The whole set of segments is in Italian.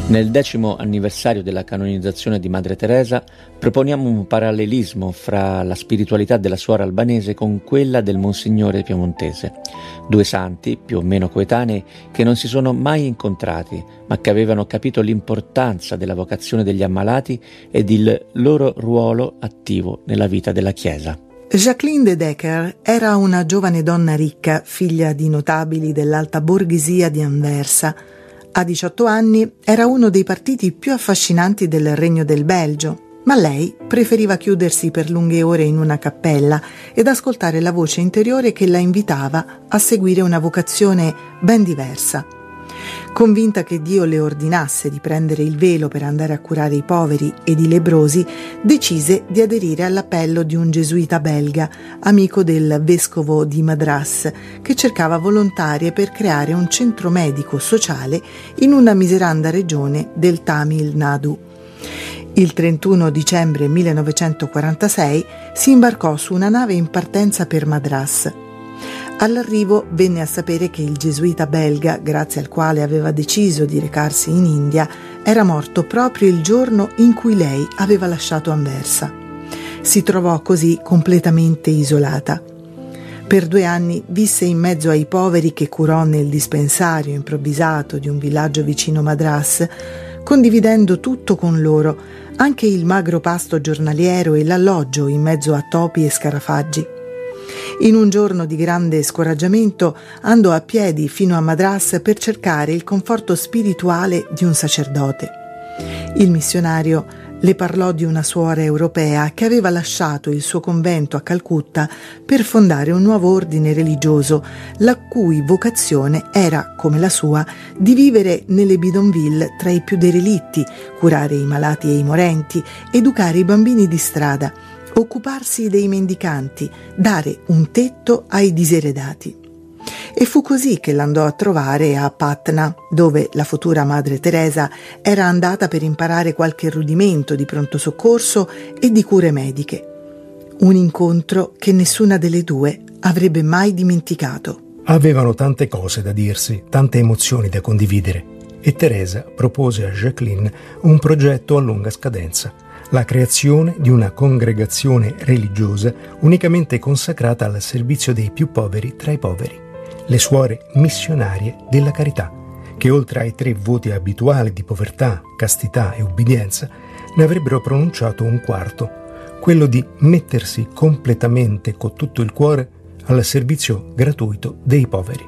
Nel 10° anniversario della canonizzazione di Madre Teresa proponiamo un parallelismo fra la spiritualità della suora albanese con quella del Monsignore piemontese. Due santi, più o meno coetanei, che non si sono mai incontrati, ma che avevano capito l'importanza della vocazione degli ammalati ed il loro ruolo attivo nella vita della Chiesa. Jacqueline de Decker era una giovane donna ricca, figlia di notabili dell'alta borghesia di Anversa. A 18 anni era uno dei partiti più affascinanti del Regno del Belgio, ma lei preferiva chiudersi per lunghe ore in una cappella ed ascoltare la voce interiore che la invitava a seguire una vocazione ben diversa. Convinta che Dio le ordinasse di prendere il velo per andare a curare i poveri ed i lebbrosi, decise di aderire all'appello di un gesuita belga, amico del vescovo di Madras, che cercava volontarie per creare un centro medico sociale in una miseranda regione del Tamil Nadu. Il 31 dicembre 1946 si imbarcò su una nave in partenza per Madras. All'arrivo venne a sapere che il gesuita belga, grazie al quale aveva deciso di recarsi in India, era morto proprio il giorno in cui lei aveva lasciato Anversa. Si trovò così completamente isolata. Per 2 anni visse in mezzo ai poveri che curò nel dispensario improvvisato di un villaggio vicino Madras, condividendo tutto con loro, anche il magro pasto giornaliero e l'alloggio in mezzo a topi e scarafaggi. In un giorno di grande scoraggiamento andò a piedi fino a Madras per cercare il conforto spirituale di un sacerdote. Il missionario le parlò di una suora europea che aveva lasciato il suo convento a Calcutta per fondare un nuovo ordine religioso, la cui vocazione era, come la sua, di vivere nelle bidonville tra i più derelitti, curare i malati e i morenti, educare i bambini di strada, occuparsi dei mendicanti, dare un tetto ai diseredati. E fu così che l'andò a trovare a Patna, dove la futura Madre Teresa era andata per imparare qualche rudimento di pronto soccorso e di cure mediche. Un incontro che nessuna delle due avrebbe mai dimenticato. Avevano tante cose da dirsi, tante emozioni da condividere, e Teresa propose a Jacqueline un progetto a lunga scadenza: la creazione di una congregazione religiosa unicamente consacrata al servizio dei più poveri tra i poveri, le suore missionarie della carità, che oltre ai 3 voti abituali di povertà, castità e ubbidienza, ne avrebbero pronunciato un quarto, quello di mettersi completamente con tutto il cuore al servizio gratuito dei poveri.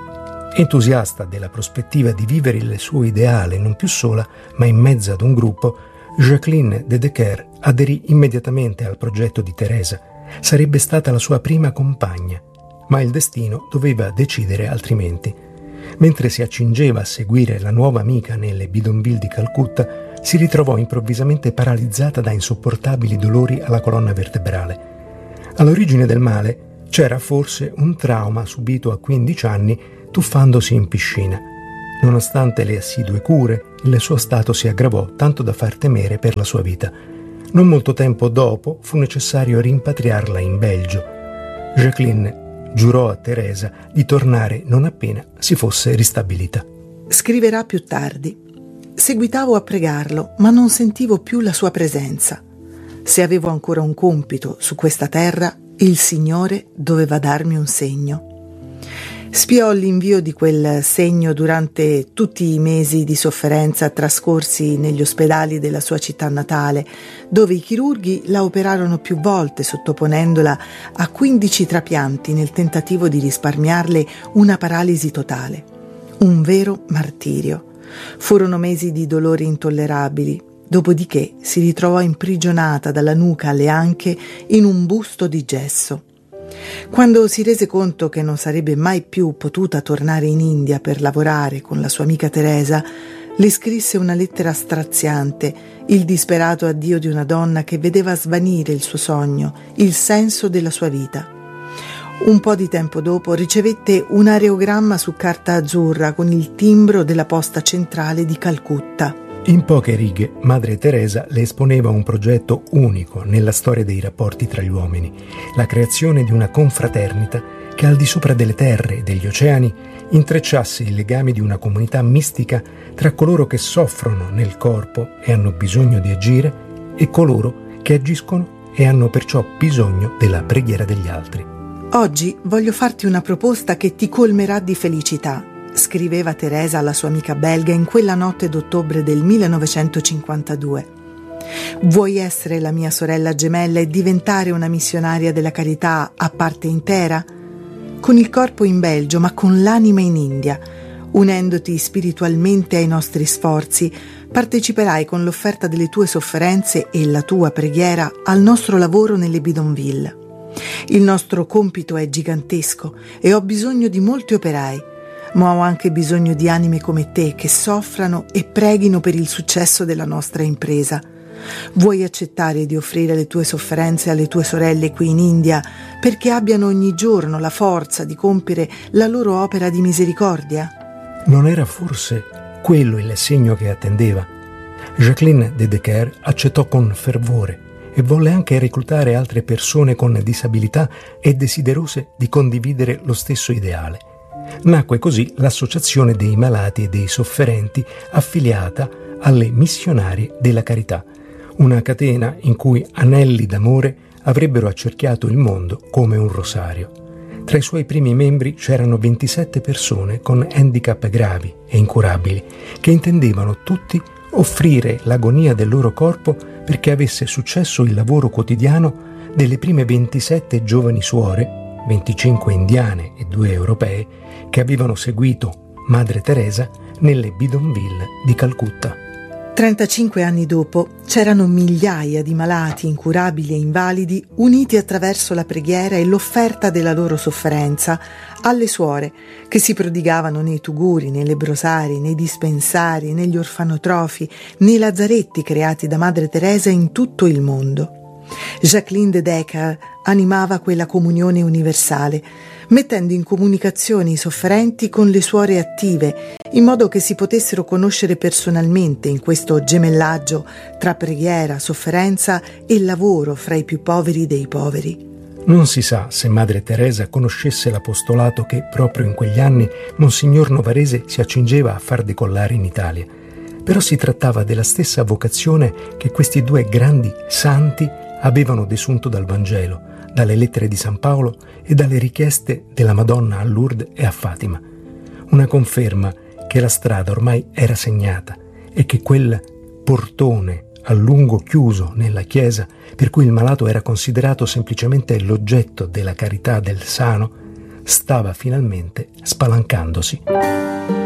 Entusiasta della prospettiva di vivere il suo ideale non più sola, ma in mezzo ad un gruppo, Jacqueline de Decker aderì immediatamente al progetto di Teresa. Sarebbe stata la sua prima compagna, ma il destino doveva decidere altrimenti. Mentre si accingeva a seguire la nuova amica nelle bidonville di Calcutta, si ritrovò improvvisamente paralizzata da insopportabili dolori alla colonna vertebrale. All'origine del male c'era forse un trauma subito a 15 anni tuffandosi in piscina. Nonostante le assidue cure, il suo stato si aggravò tanto da far temere per la sua vita. Non molto tempo dopo fu necessario rimpatriarla in Belgio. Jacqueline giurò a Teresa di tornare non appena si fosse ristabilita. Scriverà più tardi: seguitavo a pregarlo, ma non sentivo più la sua presenza. Se avevo ancora un compito su questa terra, il Signore doveva darmi un segno. Spiò l'invio di quel segno durante tutti i mesi di sofferenza trascorsi negli ospedali della sua città natale, dove i chirurghi la operarono più volte sottoponendola a 15 trapianti nel tentativo di risparmiarle una paralisi totale. Un vero martirio. Furono mesi di dolori intollerabili, dopodiché si ritrovò imprigionata dalla nuca alle anche in un busto di gesso. Quando si rese conto che non sarebbe mai più potuta tornare in India per lavorare con la sua amica Teresa, le scrisse una lettera straziante, il disperato addio di una donna che vedeva svanire il suo sogno, il senso della sua vita. Un po' di tempo dopo ricevette un areogramma su carta azzurra con il timbro della posta centrale di Calcutta. In poche righe, Madre Teresa le esponeva un progetto unico nella storia dei rapporti tra gli uomini, la creazione di una confraternita che al di sopra delle terre e degli oceani intrecciasse i legami di una comunità mistica tra coloro che soffrono nel corpo e hanno bisogno di agire e coloro che agiscono e hanno perciò bisogno della preghiera degli altri. Oggi voglio farti una proposta che ti colmerà di felicità, scriveva Teresa alla sua amica belga in quella notte d'ottobre del 1952. Vuoi essere la mia sorella gemella e diventare una missionaria della carità a parte intera? Con il corpo in Belgio, ma con l'anima in India. Unendoti spiritualmente ai nostri sforzi, parteciperai con l'offerta delle tue sofferenze e la tua preghiera al nostro lavoro nelle bidonville. Il nostro compito è gigantesco e ho bisogno di molti operai, ma ho anche bisogno di anime come te che soffrano e preghino per il successo della nostra impresa. Vuoi accettare di offrire le tue sofferenze alle tue sorelle qui in India perché abbiano ogni giorno la forza di compiere la loro opera di misericordia? Non era forse quello il segno che attendeva? Jacqueline de Decker accettò con fervore e volle anche reclutare altre persone con disabilità e desiderose di condividere lo stesso ideale. Nacque così l'Associazione dei Malati e dei Sofferenti, affiliata alle Missionarie della Carità, una catena in cui anelli d'amore avrebbero accerchiato il mondo come un rosario. Tra i suoi primi membri c'erano 27 persone con handicap gravi e incurabili, che intendevano tutti offrire l'agonia del loro corpo perché avesse successo il lavoro quotidiano delle prime 27 giovani suore, 25 indiane e 2 europee, che avevano seguito Madre Teresa nelle bidonville di Calcutta. 35 anni dopo c'erano migliaia di malati, incurabili e invalidi uniti attraverso la preghiera e l'offerta della loro sofferenza alle suore che si prodigavano nei tuguri, nei lebrosari, nei dispensari, negli orfanotrofi, nei lazzaretti creati da Madre Teresa in tutto il mondo. Jacqueline de Decker animava quella comunione universale, mettendo in comunicazione i sofferenti con le suore attive, in modo che si potessero conoscere personalmente in questo gemellaggio tra preghiera, sofferenza e lavoro fra i più poveri dei poveri. Non si sa se Madre Teresa conoscesse l'apostolato che proprio in quegli anni Monsignor Novarese si accingeva a far decollare in Italia, però si trattava della stessa vocazione che questi due grandi santi avevano desunto dal Vangelo, dalle lettere di San Paolo e dalle richieste della Madonna a Lourdes e a Fatima. Una conferma che la strada ormai era segnata e che quel portone a lungo chiuso nella chiesa, per cui il malato era considerato semplicemente l'oggetto della carità del sano, stava finalmente spalancandosi.